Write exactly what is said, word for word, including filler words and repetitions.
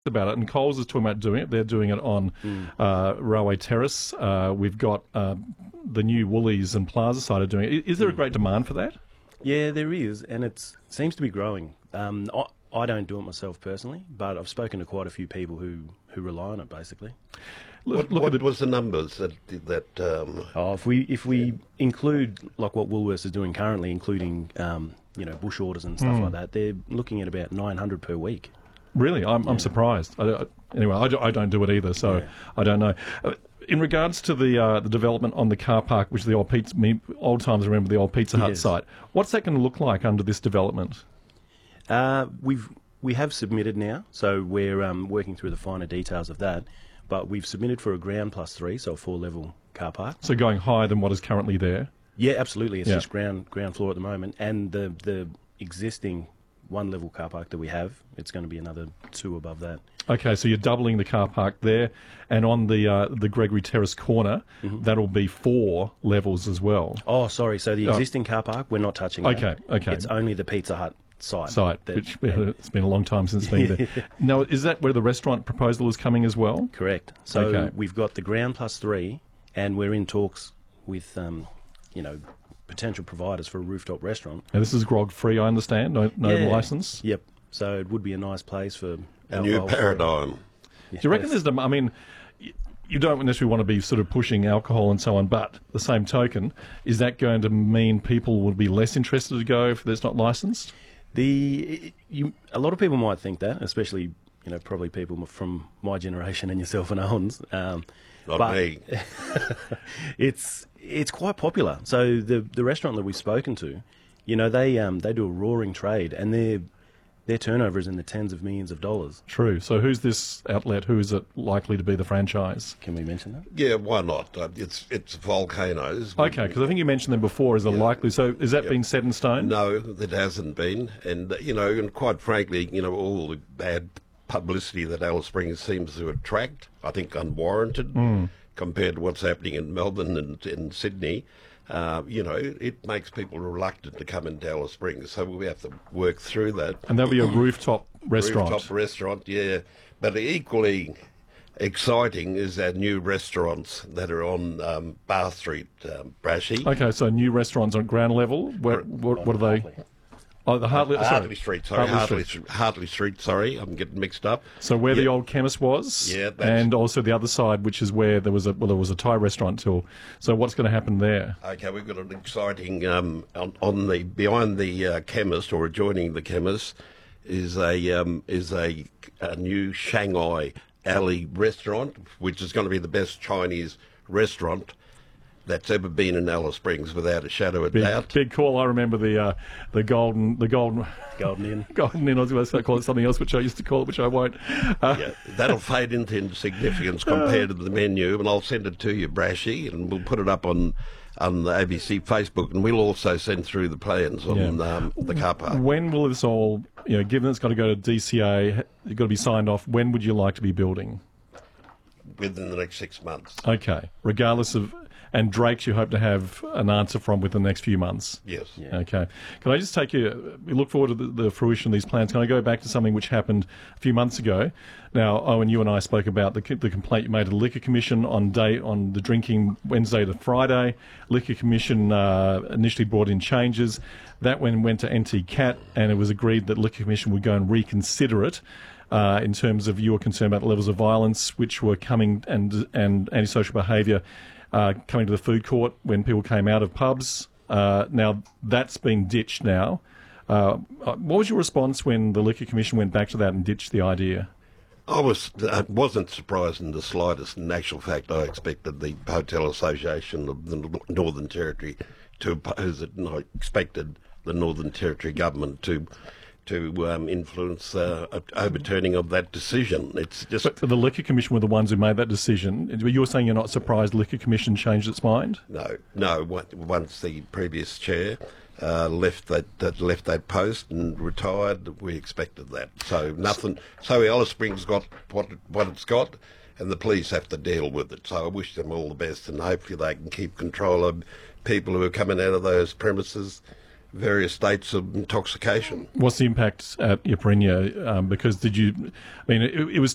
about it, and Coles is talking about doing it. They're doing it on mm. uh, Railway Terrace. Uh, we've got uh, the new Woolies and Plaza side are doing it. Is there a great demand for that? Yeah, there is, and it seems to be growing. Um, I, I don't do it myself personally, but I've spoken to quite a few people who, who rely on it, basically. Look, what look what at was the numbers that that? Um... Oh, if we if we include like what Woolworths is doing currently, including um, you know bush orders and stuff mm. like that, they're looking at about nine hundred per week. Really, I'm, yeah. I'm surprised. I, I, anyway, I, do, I don't do it either, so yeah. I don't know. Uh, in regards to the uh, the development on the car park, which is the old pizza, me, old times remember the old Pizza Hut yes. site. What's that going to look like under this development? Uh, we've we have submitted now, so we're um, working through the finer details of that. But we've submitted for a ground plus three, so a four level car park. So going higher than what is currently there. Yeah, absolutely. It's yeah. just ground ground floor at the moment, and the the existing one level car park that we have, it's going to be another two above that. Okay, so you're doubling the car park there, and on the uh, the Gregory Terrace corner, mm-hmm. that'll be four levels as well. Oh, sorry. So the existing oh. car park, we're not touching. Okay, that. okay. It's only the Pizza Hut site. Site, that, which and, it's been a long time since it's been there. Now, is that where the restaurant proposal is coming as well? Correct. So okay. we've got the ground plus three, and we're in talks with, um, you know, potential providers for a rooftop restaurant. Now, this is grog free, I understand. No, no yeah. license. Yep. So it would be a nice place for a new paradigm. Do you reckon there's the? I mean, you don't necessarily want to be sort of pushing alcohol and so on, but the same token, is that going to mean people will be less interested to go if it's not licensed? The you, a lot of people might think that, especially you know probably people from my generation and yourself and Owen's. Um, not but me. it's it's quite popular. So the the restaurant that we've spoken to, you know, they um they do a roaring trade, and their their turnover is in the tens of millions of dollars. True. So who's this outlet? Who is it likely to be the franchise? Can we mention that? Yeah, why not? Uh, it's it's Volcanoes. Okay, because I think you mentioned them before as a yeah. likely. So is that yeah. been set in stone? No, it hasn't been. And, you know, and quite frankly, you know, all the bad publicity that Alice Springs seems to attract, I think unwarranted, mm. compared to what's happening in Melbourne and in Sydney. Uh, you know, it, it makes people reluctant to come into Alice Springs, so we have to work through that. And there'll be a rooftop restaurant. Rooftop restaurant, yeah. But equally exciting is our new restaurants that are on um, Bath Street, um, Brashy. Okay, so new restaurants on ground level. Where, what, what are they? Oh, the Hartley, uh, sorry. Hartley Street, sorry. Hartley, Hartley, Street. Hartley Street, sorry. I'm getting mixed up. So where yeah. the old chemist was, yeah, and also the other side, which is where there was a well, there was a Thai restaurant till. So what's going to happen there? Okay, we've got an exciting um, on, on the behind the uh, chemist or adjoining the chemist is a um, is a, a new Shanghai Alley restaurant, which is going to be the best Chinese restaurant that's ever been in Alice Springs, without a shadow of big, doubt. Big call. I remember the uh, the golden the golden golden inn. golden inn. I was going to call it something else, which I used to call it, which I won't. Uh, yeah, that'll fade into insignificance compared to the menu, and I'll send it to you, Brashy, and we'll put it up on on the A B C Facebook, and we'll also send through the plans on yeah. um, the car park. When will this all, you know, given it's got to go to D C A, it's got to be signed off, when would you like to be building? Within the next six months. Okay, regardless of... And Drake's you hope to have an answer from within the next few months? Yes. Yeah. Okay. Can I just take you, we look forward to the, the fruition of these plans. Can I go back to something which happened a few months ago? Now, Owen, you and I spoke about the, the complaint you made to the Liquor Commission on day on the drinking Wednesday to Friday. Liquor Commission uh, initially brought in changes. That one went to N T C A T, and it was agreed that Liquor Commission would go and reconsider it. Uh, in terms of your concern about the levels of violence which were coming and and antisocial behaviour uh, coming to the food court when people came out of pubs. Uh, now, that's been ditched now. Uh, what was your response when the Liquor Commission went back to that and ditched the idea? I was, I wasn't surprised in the slightest. In actual fact, I expected the Hotel Association of the Northern Territory to oppose it, and I expected the Northern Territory government to to um, influence uh, overturning of that decision. It's just. But the Liquor Commission were the ones who made that decision. You're saying you're not surprised the Liquor Commission changed its mind? No, no. Once the previous chair uh, left that, that left that post and retired, we expected that. So nothing. So Alice Springs got what what it's got, and the police have to deal with it. So I wish them all the best, and hopefully they can keep control of people who are coming out of those premises. Various states of intoxication. What's the impact at Ypres? Um, because did you, I mean, it, it was